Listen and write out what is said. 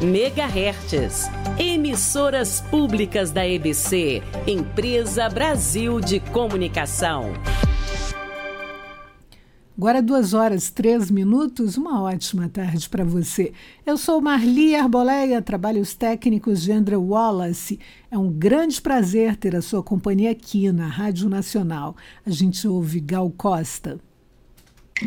megahertz. Emissoras públicas da EBC, Empresa Brasil de Comunicação. Agora 2h03, uma ótima tarde para você. Eu sou Marli Arboleia, trabalhos técnicos de André Wallace. É um grande prazer ter a sua companhia aqui na Rádio Nacional. A gente ouve Gal Costa.